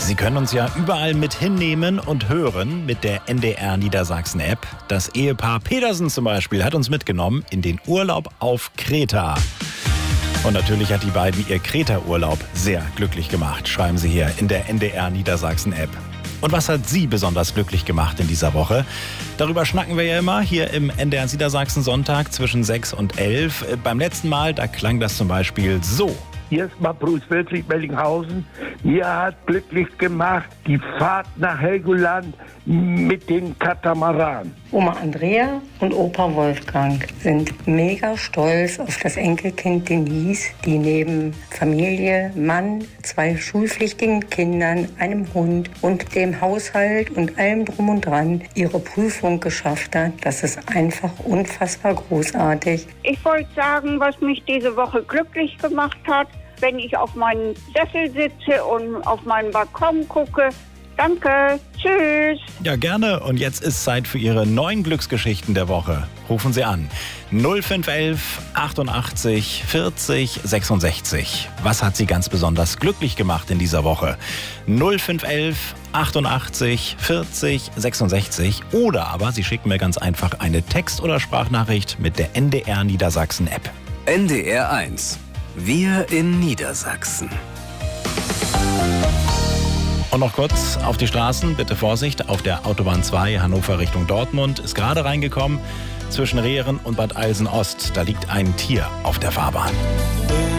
Sie können uns ja überall mit hinnehmen und hören mit der NDR Niedersachsen App. Das Ehepaar Pedersen zum Beispiel hat uns mitgenommen in den Urlaub auf Kreta. Und natürlich hat die beiden ihr Kreta-Urlaub sehr glücklich gemacht, schreiben sie hier in der NDR Niedersachsen App. Und was hat Sie besonders glücklich gemacht in dieser Woche? Darüber schnacken wir ja immer hier im NDR Niedersachsen Sonntag zwischen 6 und 11. Beim letzten Mal, da klang das zum Beispiel so. Hier ist mal Bruce Wilsig, Bellinghausen. Mir hat glücklich gemacht die Fahrt nach Helgoland mit den Katamaran. Oma Andrea und Opa Wolfgang sind mega stolz auf das Enkelkind Denise, die neben Familie, Mann, 2 schulpflichtigen Kindern, einem Hund und dem Haushalt und allem drum und dran ihre Prüfung geschafft hat. Das ist einfach unfassbar großartig. Ich wollte sagen, was mich diese Woche glücklich gemacht hat, wenn ich auf meinen Sessel sitze und auf meinen Balkon gucke. Danke, tschüss. Ja, gerne. Und jetzt ist Zeit für Ihre 9 Glücksgeschichten der Woche. Rufen Sie an. 0511 88 40 66. Was hat Sie ganz besonders glücklich gemacht in dieser Woche? 0511 88 40 66. Oder aber Sie schicken mir ganz einfach eine Text- oder Sprachnachricht mit der NDR Niedersachsen App. NDR 1. Wir in Niedersachsen. Und noch kurz auf die Straßen, bitte Vorsicht, auf der Autobahn 2 Hannover Richtung Dortmund ist gerade reingekommen, zwischen Rehren und Bad Eilsen Ost. Da liegt ein Tier auf der Fahrbahn.